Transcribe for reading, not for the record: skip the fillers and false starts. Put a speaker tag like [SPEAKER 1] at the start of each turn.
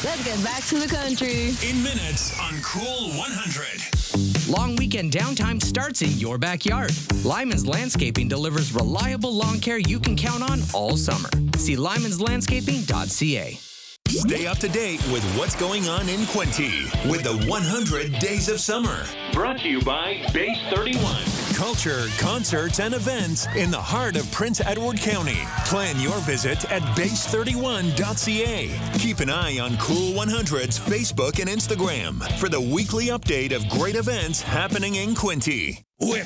[SPEAKER 1] Let's get back to the country.
[SPEAKER 2] In minutes on Cool 100.
[SPEAKER 3] Long weekend downtime starts in your backyard. Lyman's Landscaping delivers reliable lawn care you can count on all summer. See lymanslandscaping.ca.
[SPEAKER 2] Stay up to date with what's going on in Quinte with the 100 Days of Summer. Brought to you by Base 31. Culture, concerts, and events in the heart of Prince Edward County. Plan your visit at base31.ca. Keep an eye on Cool 100's Facebook and Instagram for the weekly update of great events happening in Quinte. With